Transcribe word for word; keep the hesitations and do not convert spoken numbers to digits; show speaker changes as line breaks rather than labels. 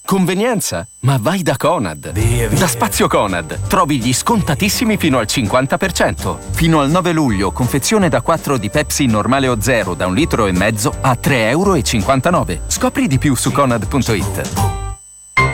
Convenienza? Ma vai da Conad!
Via, via.
Da Spazio Conad trovi gli scontatissimi fino al cinquanta per cento. Fino al nove luglio, confezione da quattro di Pepsi normale o zero da un litro e mezzo a tre e cinquantanove euro. Scopri di più su conad punto it.